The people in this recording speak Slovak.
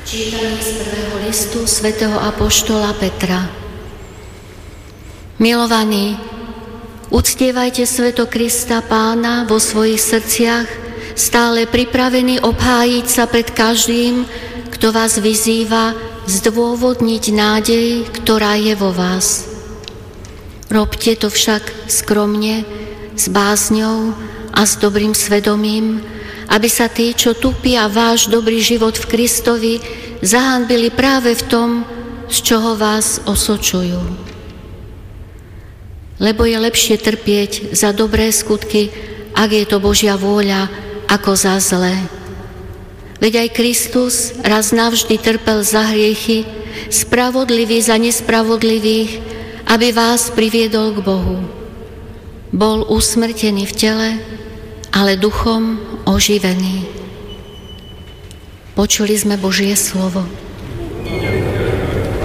Čítanie z prvého listu svätého apoštola Petra. Milovaní, uctievajte Sväto Krista Pána vo svojich srdciach, stále pripravení obhájiť sa pred každým, kto vás vyzýva zdôvodniť nádej, ktorá je vo vás. Robte to však skromne, s bázňou a s dobrým svedomím, aby sa tí, čo tupia váš dobrý život v Kristovi, zahanbili práve v tom, z čoho vás osočujú. Lebo je lepšie trpieť za dobré skutky, ak je to Božia vôľa, ako za zlé. Veď aj Kristus raz navždy trpel za hriechy, spravodlivý za nespravodlivých, aby vás priviedol k Bohu. Bol usmrtený v tele, ale duchom oživený. Počuli sme Božie slovo.